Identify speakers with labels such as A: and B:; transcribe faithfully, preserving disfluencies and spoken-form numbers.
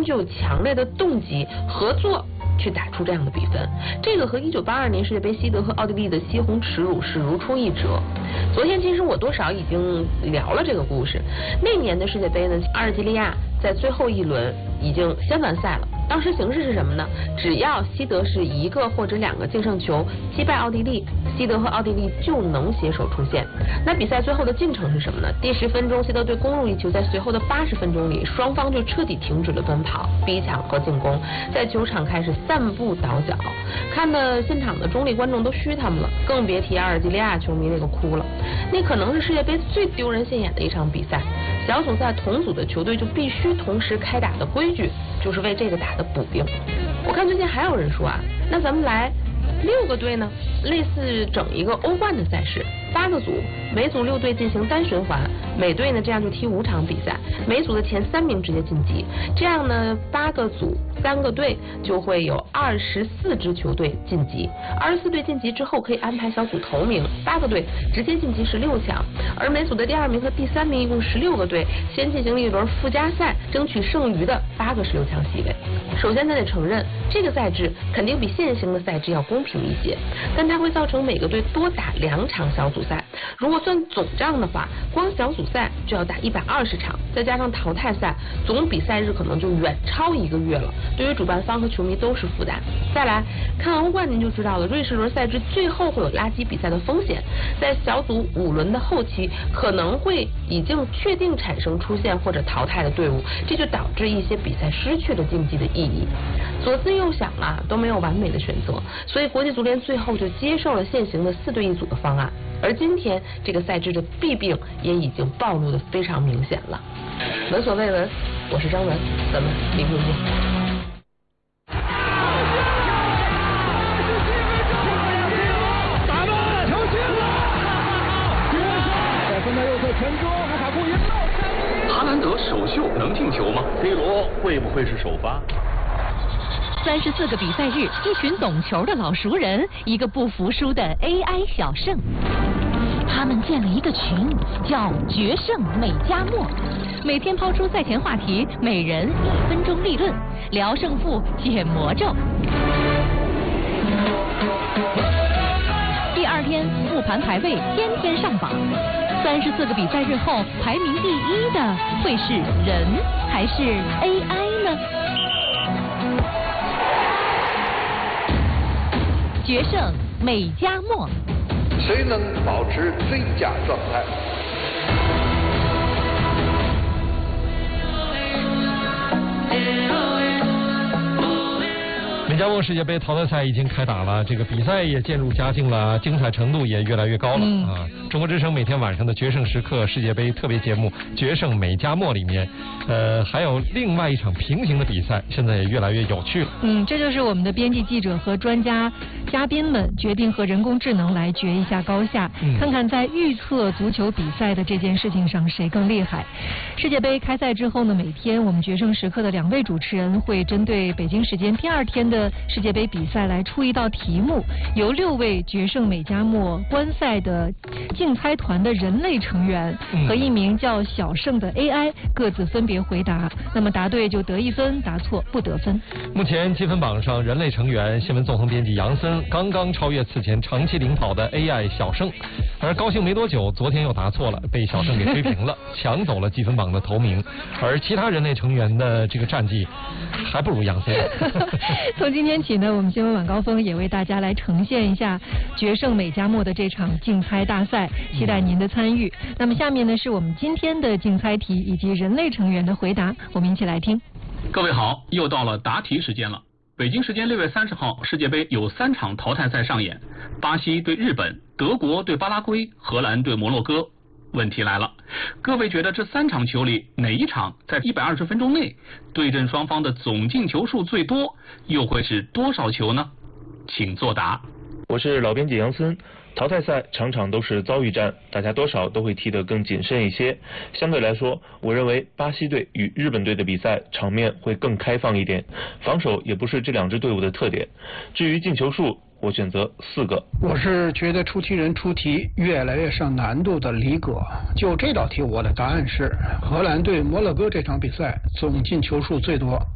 A: 具有强烈的动机合作去打出这样的比分。这个和一九八二年世界杯西德和奥地利的西红耻辱是如出一辙。昨天其实我多少已经聊了这个故事。那年的世界杯呢，阿尔及利亚在最后一轮已经先完赛了。当时形势是什么呢？只要西德是一个或者两个净胜球击败奥地利，西德和奥地利就能携手出线。那比赛最后的进程是什么呢？第十分钟，西德队攻入一球，在随后的八十分钟里，双方就彻底停止了奔跑、逼抢和进攻，在球场开始散步倒脚，看的现场的中立观众都虚他们了，更别提阿尔及利亚球迷那个哭了。那可能是世界杯最丢人现眼的一场比赛。小组赛同组的球队就必须同时开打的规矩，就是为这个打的补丁。我看最近还有人说啊，那咱们来六个队呢，类似整一个欧冠的赛事，八个组，每组六队进行单循环，每队呢这样就踢五场比赛，每组的前三名直接晋级，这样呢八个组三个队就会有二十四支球队晋级，二十四队晋级之后可以安排小组头名，八个队直接晋级十六强，而每组的第二名和第三名一共十六个队，先进行一轮附加赛，争取剩余的八个十六强席位。首先咱得承认，这个赛制肯定比现行的赛制要公平一些，但它会造成每个队多打两场小组赛。如果算总账的话，光小组赛就要打一百二十场，再加上淘汰赛，总比赛日可能就远超一个月了，对于主办方和球迷都是负担。再来看欧冠您就知道了，瑞士轮赛制最后会有垃圾比赛的风险，在小组五轮的后期可能会已经确定产生出线或者淘汰的队伍，这就导致一些比赛失去了竞技的意义。左思右想啊，都没有完美的选择，所以国际足联最后就接受了现行的四队一组的方案。而今天这个赛制的弊病也已经暴露的非常明显了。闻所未闻，我是张文，咱们明天见。
B: 哈兰德首秀能进球吗
C: ？C 罗会不会是首发？
D: 三十四个比赛日，一群懂球的老熟人，一个不服输的 A I 小胜。他们建了一个群，叫决胜美加墨，每天抛出赛前话题，每人一分钟立论，聊胜负，解魔咒。第二天复盘排位，天天上榜。三十四个比赛日后，排名第一的会是人还是 A I 呢？决胜美加墨，
E: 谁能保持最佳状态？
F: 美加墨世界杯淘汰赛已经开打了，这个比赛也渐入佳境了，精彩程度也越来越高了、嗯、啊！中国之声每天晚上的决胜时刻世界杯特别节目《决胜美加墨》里面，呃，还有另外一场平行的比赛，现在也越来越有趣了。
G: 嗯，这就是我们的编辑记者和专家嘉宾们决定和人工智能来决一下高下，嗯、看看在预测足球比赛的这件事情上谁更厉害。世界杯开赛之后呢，每天我们决胜时刻的两位主持人会针对北京时间第二天的世界杯比赛来出一道题目，由六位决胜美加墨观赛的竞猜团的人类成员和一名叫小胜的 A I 各自分别回答，那么答对就得一分，答错不得分。
F: 目前积分榜上，人类成员新闻纵横编辑杨森刚刚超越此前长期领跑的 A I 小胜，而高兴没多久，昨天又答错了，被小胜给追平了，抢走了积分榜的头名。而其他人类成员的这个战绩还不如杨森。
G: 从今天起呢，我们新闻晚高峰也为大家来呈现一下决胜美加墨的这场竞猜大赛，期待您的参与。那么下面呢是我们今天的竞猜题以及人类成员的回答，我们一起来听。
B: 各位好，又到了答题时间了。北京时间六月三十号，世界杯有三场淘汰赛上演，巴西对日本，德国对巴拉圭，荷兰对摩洛哥。问题来了，各位觉得这三场球里哪一场在一百二十分钟内对阵双方的总进球数最多，又会是多少球呢？请作答。
C: 我是老编辑杨森。淘汰赛场场都是遭遇战，大家多少都会踢得更谨慎一些。相对来说，我认为巴西队与日本队的比赛场面会更开放一点，防守也不是这两支队伍的特点。至于进球数，我选择四个。
H: 我是觉得出题人出题越来越上难度的李葛。就这道题，我的答案是荷兰对摩洛哥这场比赛总进球数最多。